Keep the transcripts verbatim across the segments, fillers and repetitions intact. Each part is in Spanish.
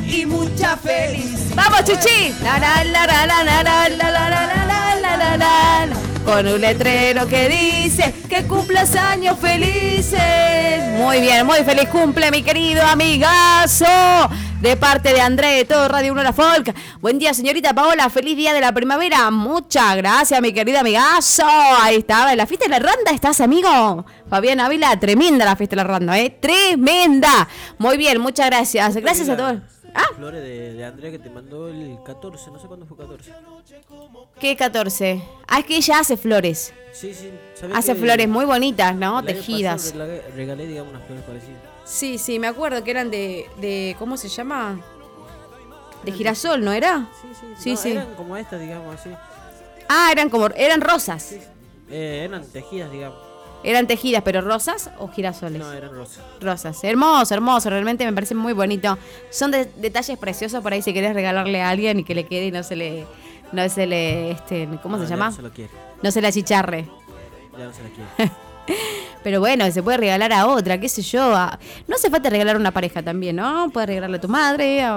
y mucha felicidad. ¡Vamos, Chuchi! La, la, la, la, la, la, la, la, la, la, la, la, la. Con un letrero que dice que cumplas años felices. Muy bien, muy feliz cumple, mi querido amigazo. De parte de André, de todo Radio Uno La Folk. Buen día, señorita Paola. Feliz día de la primavera. Muchas gracias, mi querido amigazo. Ahí estaba. ¿En la fiesta de la Randa estás, amigo? Fabián Ávila, tremenda la fiesta de la Randa, ¿eh? Tremenda. Muy bien, muchas gracias. Gracias a todos. Ah. Flores de, de Andrea que te mandó el catorce, no sé cuándo fue catorce. ¿Qué catorce? Ah, es que ella hace flores. Sí, sí. Hace flores muy bonitas, ¿no? Tejidas. Regalé, regalé, digamos, unas flores parecidas. Sí, sí, me acuerdo que eran de, de ¿cómo se llama? De girasol, ¿no era? Sí, sí. Sí, no, sí. Eran como estas, digamos, así. Ah, eran como, eran rosas. Sí. Eh, eran tejidas, digamos. ¿Eran tejidas, pero rosas o girasoles? No, eran rosas. Rosas. Hermoso, hermoso. Realmente me parece muy bonito. Son de, detalles preciosos por ahí si querés regalarle a alguien y que le quede y no se le... No se le... este ¿Cómo no, se llama? No se lo quiere. No se le achicharre. Ya no se la quiere. Pero bueno, se puede regalar a otra, qué sé yo. A... No hace falta regalar a una pareja también, ¿no? Puedes regalarle a tu madre, a,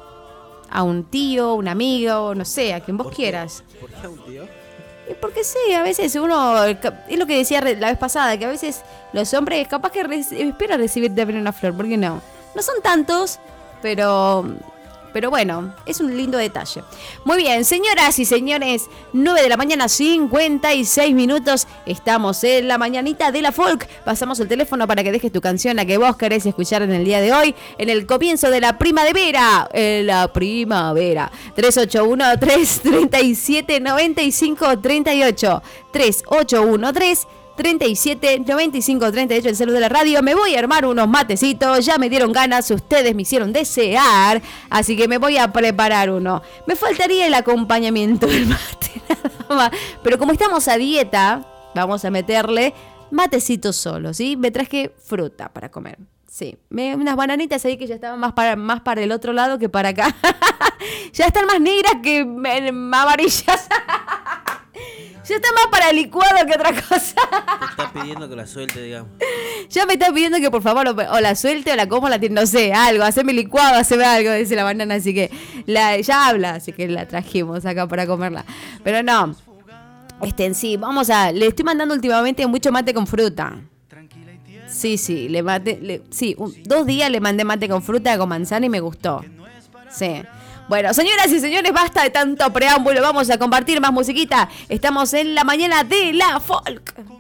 a un tío, un amigo, no sé, a quien vos ¿Por quieras. ¿Por qué a un tío? Porque sí, a veces uno, es lo que decía la vez pasada, que a veces los hombres capaz que re, esperan recibir también una flor, ¿por qué no? No son tantos, pero, pero bueno, es un lindo detalle. Muy bien, señoras y señores, nueve de la mañana, cincuenta y seis minutos, estamos en la mañanita de la folk. Pasamos el teléfono para que dejes tu canción, la que vos querés escuchar en el día de hoy, en el comienzo de la primavera, en la primavera. tres ocho uno, tres tres siete, nueve cinco tres ocho, tres ocho uno, tres treinta y siete, noventa y cinco, treinta y ocho, el celular de la radio. Me voy a armar unos matecitos, ya me dieron ganas, ustedes me hicieron desear, así que me voy a preparar uno. Me faltaría el acompañamiento del mate, nada más. Pero como estamos a dieta, vamos a meterle matecitos solo, ¿sí? Me traje fruta para comer. Sí, me, unas bananitas ahí que ya estaban más para, más para el otro lado que para acá. Ya están más negras que más amarillas. Ya está más para licuado que otra cosa. Te está pidiendo que la suelte, digamos. Ya me está pidiendo que por favor o, o la suelte o la como, la no sé, algo, haceme licuado, haceme algo, dice la banana, así que la, ya habla, así que la trajimos acá para comerla. Pero no, este en sí, vamos a, le estoy mandando últimamente mucho mate con fruta. Sí, sí, le mate, le, sí, un, dos días le mandé mate con fruta, con manzana y me gustó. Sí. Bueno, señoras y señores, basta de tanto preámbulo, vamos a compartir más musiquita. Estamos en la mañana de la folk.